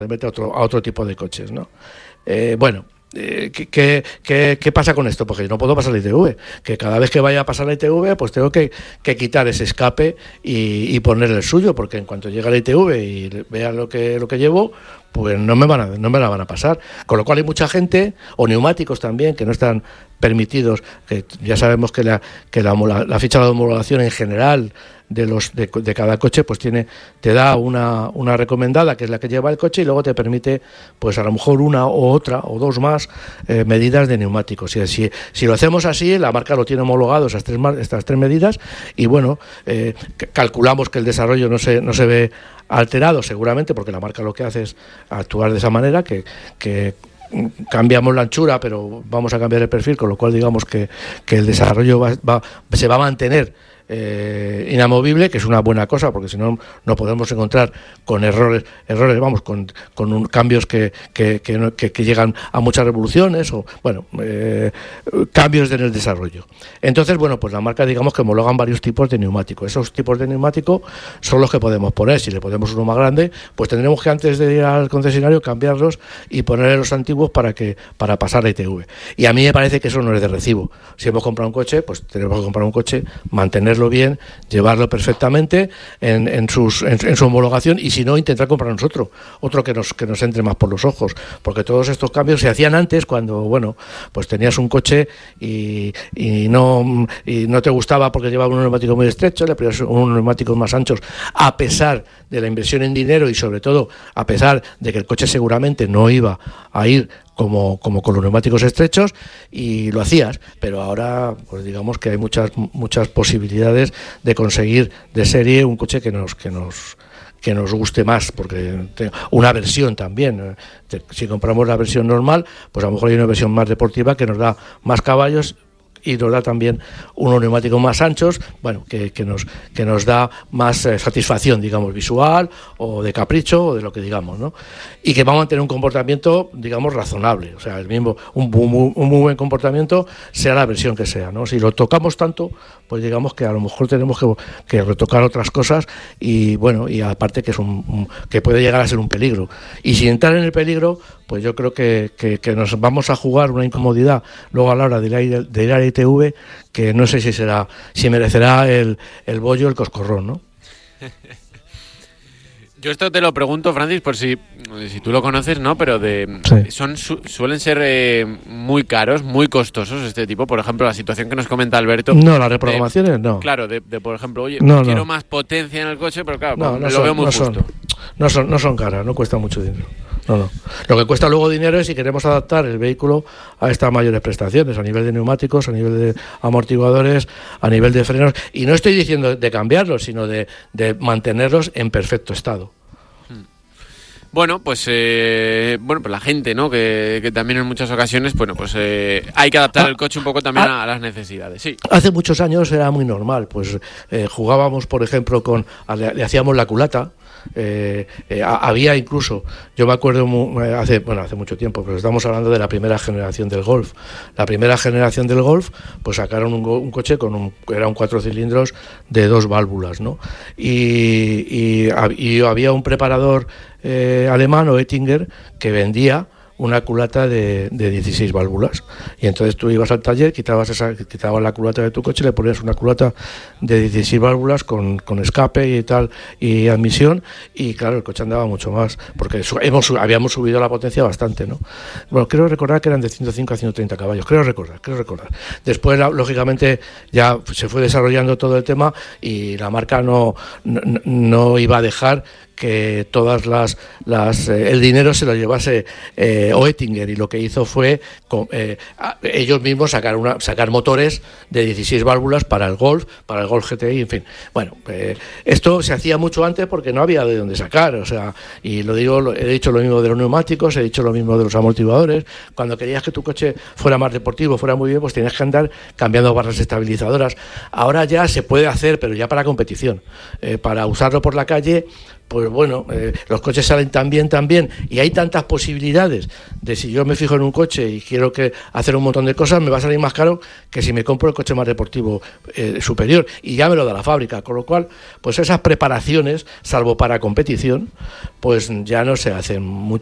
vete a otro tipo de coches, ¿no? Bueno, ¿qué pasa con esto? Porque yo no puedo pasar la ITV, que cada vez que vaya a pasar la ITV, pues tengo que quitar ese escape y poner el suyo, porque en cuanto llega la ITV y vea lo que llevo, pues no me la van a pasar. Con lo cual hay mucha gente, o neumáticos también, que no están permitidos, que ya sabemos que la ficha de homologación en general de cada coche pues te da una recomendada, que es la que lleva el coche, y luego te permite pues a lo mejor una o otra o dos más medidas de neumáticos. Si lo hacemos así, la marca lo tiene homologado estas tres medidas, y bueno, calculamos que el desarrollo no se ve alterado, seguramente porque la marca lo que hace es actuar de esa manera, que cambiamos la anchura pero vamos a cambiar el perfil, con lo cual digamos que el desarrollo se va a mantener inamovible, que es una buena cosa, porque si no podemos encontrar con errores, vamos, con cambios que llegan a muchas revoluciones, o bueno, cambios en el desarrollo. Entonces, bueno, pues la marca, digamos que homologan varios tipos de neumático. Esos tipos de neumático son los que podemos poner. Si le ponemos uno más grande, pues tendremos que, antes de ir al concesionario, cambiarlos y ponerle los antiguos para pasar la ITV. Y a mí me parece que eso no es de recibo. Si hemos comprado un coche, pues tenemos que comprar un coche, mantenerlo bien, llevarlo perfectamente en su homologación, y si no, intentar comprarnos otro que nos entre más por los ojos, porque todos estos cambios se hacían antes, cuando bueno, pues tenías un coche y no te gustaba porque llevaba un neumático muy estrecho, le ponías unos neumáticos más anchos, a pesar de la inversión en dinero y sobre todo a pesar de que el coche seguramente no iba a ir como con los neumáticos estrechos, y lo hacías. Pero ahora pues digamos que hay muchas posibilidades de conseguir de serie un coche que nos guste más, porque una versión también, si compramos la versión normal, pues a lo mejor hay una versión más deportiva que nos da más caballos y nos da también unos neumáticos más anchos, bueno, que nos da más satisfacción, digamos, visual o de capricho o de lo que digamos, ¿no? Y que va a mantener un comportamiento, digamos, razonable, o sea, el mismo, un muy buen comportamiento, sea la versión que sea, ¿no? Si lo tocamos tanto, pues digamos que a lo mejor tenemos que retocar otras cosas, y bueno, y aparte que que puede llegar a ser un peligro. Y sin entrar en el peligro, pues yo creo que nos vamos a jugar una incomodidad luego a la hora de ir a la ITV, que no sé si merecerá el bollo, el coscorrón, ¿no? Yo esto te lo pregunto, Francis, por si tú lo conoces, ¿no? Pero sí. Suelen ser muy caros, muy costosos este tipo. Por ejemplo, la situación que nos comenta Alberto. No, las reprogramaciones no. Claro, por ejemplo, oye, quiero más potencia en el coche, pero claro, lo veo muy justo. No son caras, no cuesta mucho dinero. No. Lo que cuesta luego dinero es si queremos adaptar el vehículo a estas mayores prestaciones, a nivel de neumáticos, a nivel de amortiguadores, a nivel de frenos. Y no estoy diciendo de cambiarlos, sino de mantenerlos en perfecto estado. Bueno, pues la gente, ¿no? Que también en muchas ocasiones, bueno, pues hay que adaptar el coche un poco también a las necesidades. Sí. Hace muchos años era muy normal, pues jugábamos, por ejemplo, le hacíamos la culata. Había incluso, yo me acuerdo hace mucho tiempo, pero estamos hablando de la primera generación del Golf. La primera generación del Golf, pues sacaron un coche era un 4 cilindros de 2 válvulas, ¿no? Y había un preparador alemán, o Oettinger, que vendía una culata de 16 válvulas, y entonces tú ibas al taller, quitabas la culata de tu coche, le ponías una culata de 16 válvulas con escape y tal, y admisión, y claro, el coche andaba mucho más, porque habíamos subido la potencia bastante, ¿no? Bueno, creo recordar que eran de 105 a 130 caballos, creo recordar. Después, lógicamente, ya se fue desarrollando todo el tema, y la marca no iba a dejar que todas el dinero se lo llevase Oettinger, y lo que hizo fue ellos mismos sacar motores de 16 válvulas para el Golf GTI, en fin. Bueno, esto se hacía mucho antes porque no había de dónde sacar, o sea, y he dicho lo mismo de los neumáticos, he dicho lo mismo de los amortiguadores. Cuando querías que tu coche fuera más deportivo, fuera muy bien, pues tenías que andar cambiando barras estabilizadoras. Ahora ya se puede hacer, pero ya para competición. Para usarlo por la calle, pues bueno, los coches salen tan bien, y hay tantas posibilidades de si yo me fijo en un coche y quiero hacer un montón de cosas, me va a salir más caro que si me compro el coche más deportivo superior, y ya me lo da la fábrica, con lo cual, pues esas preparaciones, salvo para competición, pues ya no se hacen